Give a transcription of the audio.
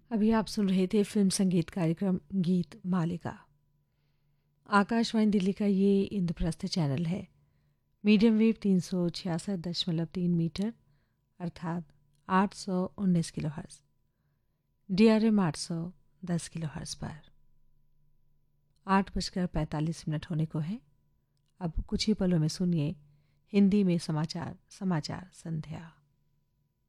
अभी आप सुन रहे थे फिल्म संगीत कार्यक्रम गीत मालिका। आकाशवाणी दिल्ली का ये इंद्रप्रस्थ चैनल है। मीडियम वेव 366.3 मीटर अर्थात 819 किलोहर्ट्ज़, DRM 810 किलोहर्ट्ज़ पर 8:45 होने को है। अब कुछ ही पलों में सुनिए हिंदी में समाचार संध्या।